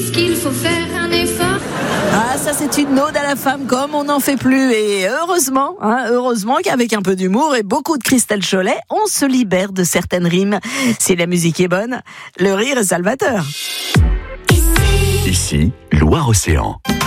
Est-ce qu'il faut faire un effort ? Ah, ça c'est une ode à la femme comme on n'en fait plus. Et heureusement qu'avec un peu d'humour et beaucoup de Christelle Cholet, on se libère de certaines rimes. Si la musique est bonne, le rire est salvateur. Ici, Loire-Océan.